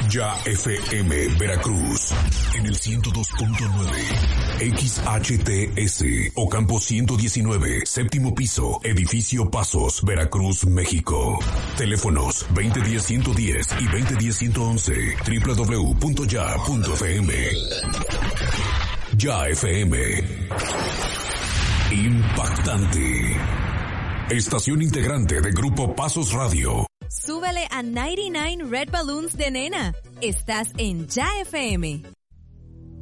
Ya FM Veracruz en el 102.9 XHTS Ocampo 119, séptimo piso, edificio Pasos, Veracruz, México. Teléfonos 2010-110 y 2010-111, www.ya.fm. Ya FM. Impactante. Estación integrante de Grupo Pasos Radio. Súbele a 99 Red Balloons de Nena. Estás en Ya FM.